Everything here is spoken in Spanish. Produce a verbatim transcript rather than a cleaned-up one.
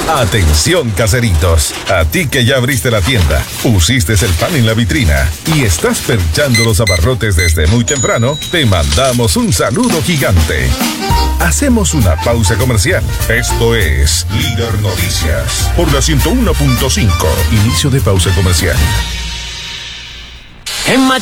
Atención, caseritos. A ti que ya abriste la tienda, pusiste el pan en la vitrina y estás perchando los abarrotes desde muy temprano, te mandamos un saludo gigante. Hacemos una pausa comercial. Esto es Líder Noticias por la ciento uno punto cinco. Inicio de pausa comercial. En